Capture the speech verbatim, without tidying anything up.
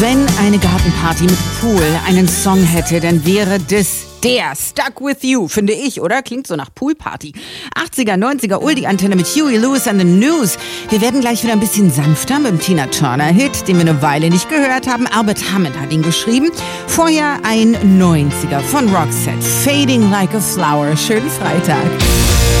Wenn eine Gartenparty mit Pool einen Song hätte, dann wäre das der Stuck With You, finde ich, oder? Klingt so nach Poolparty. achtziger, neunziger Oldie-Antenne mit Huey Lewis and the News. Wir werden gleich wieder ein bisschen sanfter mit dem Tina Turner-Hit, den wir eine Weile nicht gehört haben. Albert Hammond hat ihn geschrieben. Vorher ein neunziger von Roxette, Fading Like a Flower. Schönen Freitag.